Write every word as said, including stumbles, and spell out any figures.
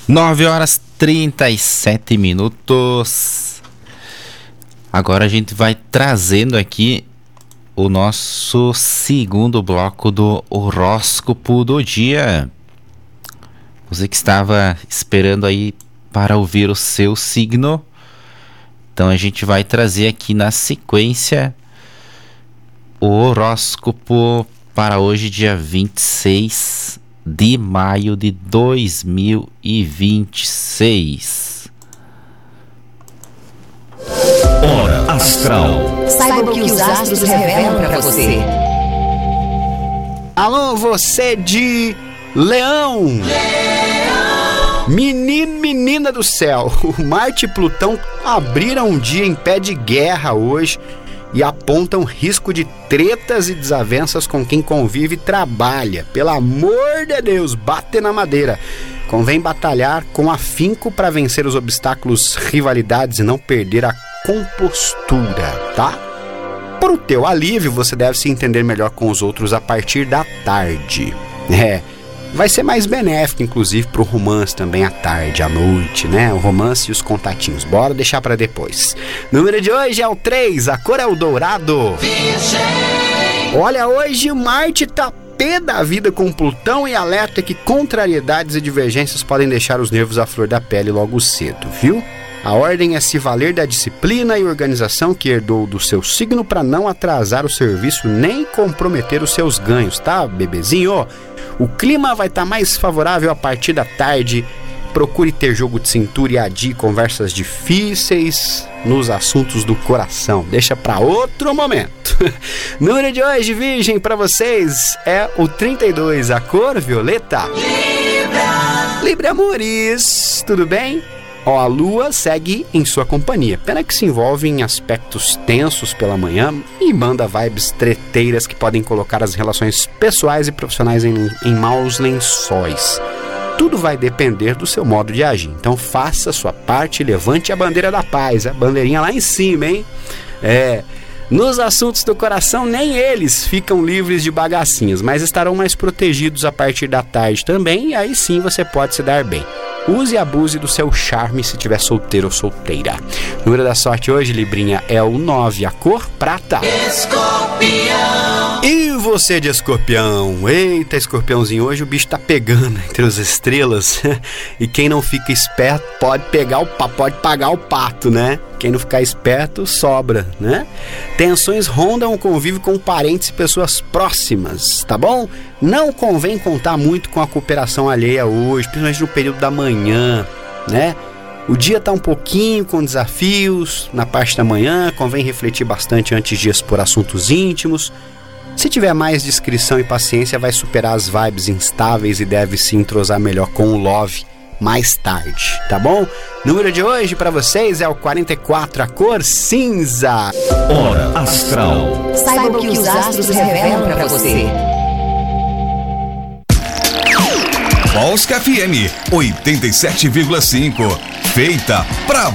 nove horas trinta e sete minutos. Agora a gente vai trazendo aqui o nosso segundo bloco do horóscopo do dia. Você que estava esperando aí para ouvir o seu signo, então a gente vai trazer aqui na sequência o horóscopo para hoje, dia vinte e seis de maio de dois mil e vinte e seis. Hora Astral. Saiba o que os astros revelam para você. Alô, você de Leão. Leão! Menino, menina do céu, o Marte e Plutão abriram um dia em pé de guerra hoje e apontam risco de tretas e desavenças com quem convive e trabalha. Pelo amor de Deus, bate na madeira. Convém batalhar com afinco para vencer os obstáculos, rivalidades e não perder a compostura, tá? Para o teu alívio, você deve se entender melhor com os outros a partir da tarde. É, vai ser mais benéfico, inclusive, para o romance também à tarde, à noite, né? O romance e os contatinhos. Bora deixar para depois. Número de hoje é o três, a cor é o dourado. Virgem. Olha, hoje o Marte tá pé da vida com Plutão e alerta que contrariedades e divergências podem deixar os nervos à flor da pele logo cedo, viu? A ordem é se valer da disciplina e organização que herdou do seu signo para não atrasar o serviço nem comprometer os seus ganhos, tá, bebezinho? O clima vai estar tá mais favorável a partir da tarde. Procure ter jogo de cintura e adie conversas difíceis nos assuntos do coração. Deixa para outro momento. Número de hoje, Virgem, para vocês é o trinta e dois, a cor violeta. Libra! Libra Amores, tudo bem? Ó, a lua segue em sua companhia. Pena que se envolve em aspectos tensos pela manhã e manda vibes treteiras que podem colocar as relações pessoais e profissionais em, em maus lençóis. Tudo vai depender do seu modo de agir. Então faça a sua parte e levante a bandeira da paz. A bandeirinha lá em cima, hein? É... Nos assuntos do coração, nem eles ficam livres de bagacinhas, mas estarão mais protegidos a partir da tarde também, e aí sim você pode se dar bem. Use e abuse do seu charme se tiver solteiro ou solteira. O número da sorte hoje, Librinha, é o nove, a cor prata. Escorpião! E você de Escorpião? Eita, Escorpiãozinho, hoje o bicho tá pegando entre as estrelas. E quem não fica esperto pode pegar o pode pagar o pato, né? Quem não ficar esperto, sobra, né? Tensões rondam o convívio com parentes e pessoas próximas, tá bom? Não convém contar muito com a cooperação alheia hoje, principalmente no período da manhã, né? O dia tá um pouquinho com desafios na parte da manhã, convém refletir bastante antes de expor assuntos íntimos. Se tiver mais discrição e paciência, vai superar as vibes instáveis e deve se entrosar melhor com o love mais tarde, tá bom? Número de hoje para vocês é o quarenta e quatro, a cor cinza. Hora Astral. Saiba o que os astros revelam para você. Polska F M oitenta e sete vírgula cinco. Feita pra